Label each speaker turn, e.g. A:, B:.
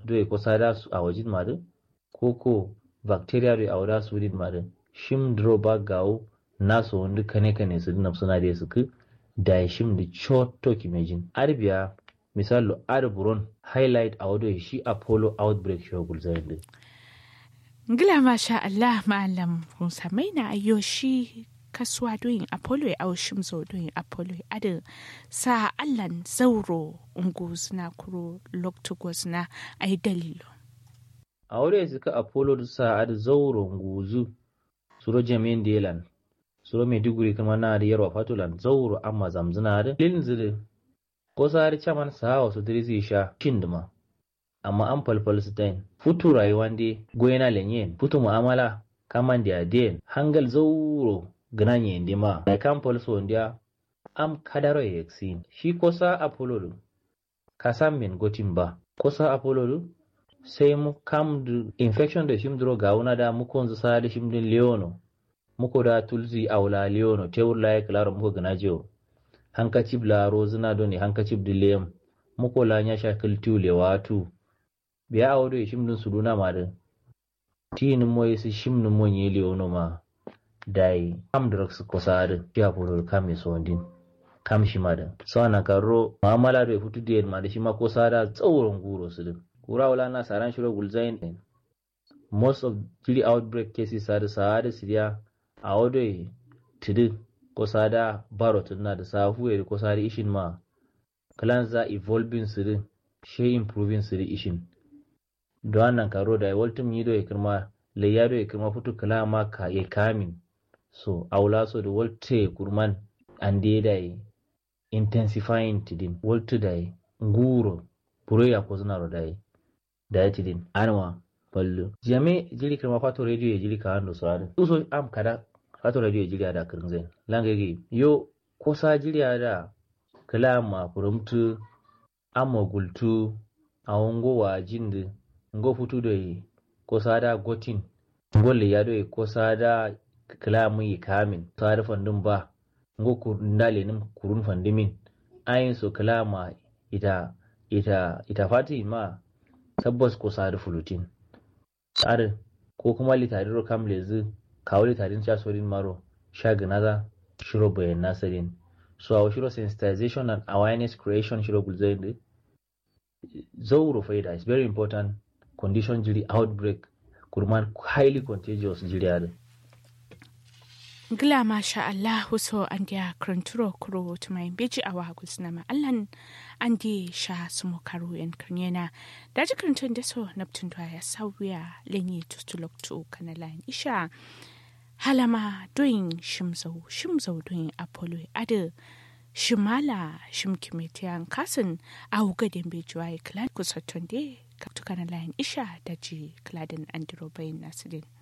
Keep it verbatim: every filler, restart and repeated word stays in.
A: do ko sada su a wajin madu koko bacteria do awda su din madu shim droba gawo naso wanda kane kane su dinna suna da su ku da shim da choto kimejin arbiya misalo arburon highlight a wado shi apollo outbreak shogul zai
B: ngila masha Allah malam Musa maina ayo shi kasuwa doyin apollo ya au shimzo doyin apollo ya adin sa allan zauro unguz na kuro loktugos na ai dalilo
A: a wuri suka apollo da sa ad zauro nguzu suro jamin delan suro maiduguri kuma na da yarwa fatulan zauro amma zamzuna da linzire ko sari chaman sa wasu dirisi sha kinduma amma an falfal stein futu rayuwan de goyena lenyen futu mu'amala kaman da den hangal zauro gananye ndima da kan falso ndia am kadaro yexin shi ko sa apollo du kasam min gotin ba ko sa apollo du sai mu kam du infection da shim dro gauna da mu konzu sa da shim din leono muko da tulzi aula leono tewur la klaro muko ganajo hankacib la rozina doni hankacib dilem muko la nya shakil tule watu biya awdo shim din suduna ma da tin moy si shim no monye leono ma dai kam drugs ko sare ya puro kam so din kam shi ma da so na karo muamala da futu da ma da shi ma ko sada tsauron guro su din kura wala na saran shiro gulzain most of the outbreak cases sada sada siria awdo tidu ko sada baro tunna da safuwe ko sada ishin ma clanza evolving sirin she improving siri ishin don nan karo da waltum yido ya kirma layado ya kirma futu kala ma ka ya kamin so aula so da walte kurman ande dai intensifying tidin waltu dai nguro puro ya ko zuna dai da tidin anwa ballo jame jili kirma fato radio ya jili ka hando so ada uso am kada fato radio ya jili da kirin zai langage yo ko sa jili da kala ma furumtu amma gultu a wango wa jindi ngo futu da ko sada gotin ngolle ya do ko sada kalamu yi kamin sada fandin ba ngo ku ndale nim kurun fandimin ayin so kalama ita ita ita fati ma tabbas ko sada fulutin tsare ko kuma litarin kam lezi kawo litarin cha sorin maro shaganaza shiro bayan nasarin so our shiro sensitization and awareness creation shiro gulzainde zauro faida is very important condition jiri outbreak kurman highly contagious jiri ada
B: gila masha Allah so andia kranturo kuro tumai beji awa gusnama allan andi sha sumo karu en krnyena daji krantun deso naptun ya sawiya lenyi tustuloktu kanalan isha halama doing shimzo shimzo doing apollo ada shimala shimkimetiyan kasin au gadin bejuwa klan kusatunde kaptukana lain isha daji kladin andiro bayin nasirin